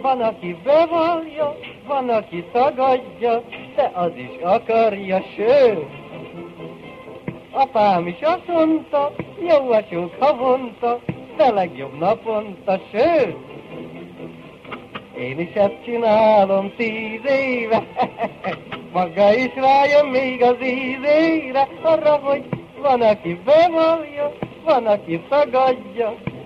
Van, aki bevallja, van, aki tagadja, de az is akarja, sőt. Apám is azt mondta, jó vasunk havonta, de legjobb naponta, sőt. Én is ezt csinálom 10 éve, maga is rájön még az ízére, arra, hogy van, aki bevallja, van, aki tagadja,